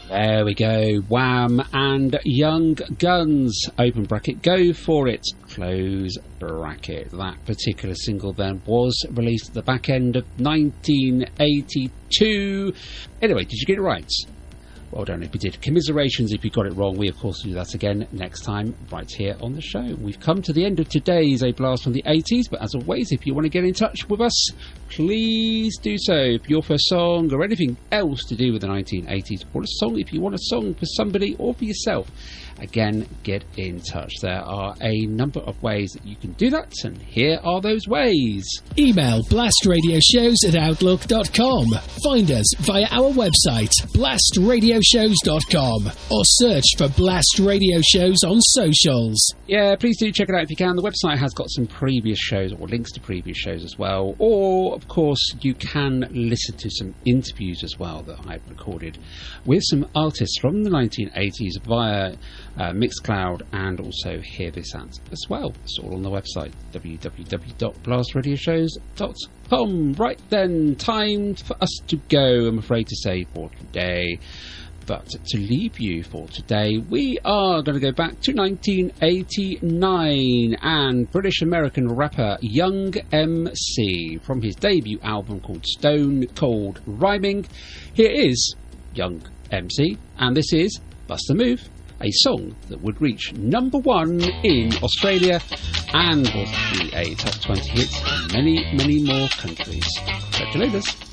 There we go. Wham and Young Guns. Open bracket. Go for it. Close bracket. That particular single then was released at the back end of 1982. Anyway, did you get it right? Well done if you did. Commiserations if you got it wrong. We, of course, will do that again next time right here on the show. We've come to the end of today's A Blast from the 80s, but as always, if you want to get in touch with us, please do so. For your first song or anything else to do with the 1980s, or a song if you want a song for somebody or for yourself, again, get in touch. There are a number of ways that you can do that, and here are those ways. Email blastradioshows@outlook.com. Find us via our website, blastradioshows.com, or search for Blast Radio Shows on socials. Yeah, please do check it out if you can. The website has got some previous shows or links to previous shows as well. Or, of course, you can listen to some interviews as well that I've recorded with some artists from the 1980s via Mixcloud, and also hear this out as well. It's all on the website, www.blastradioshows.com. Right then, time for us to go, I'm afraid to say, for today. But to leave you for today, we are going to go back to 1989 and British-American rapper Young MC from his debut album called Stone Cold Rhyming. Here is Young MC, and this is Bust a Move, a song that would reach #1 in Australia and was a top 20 hit in many, many more countries. Catch you later.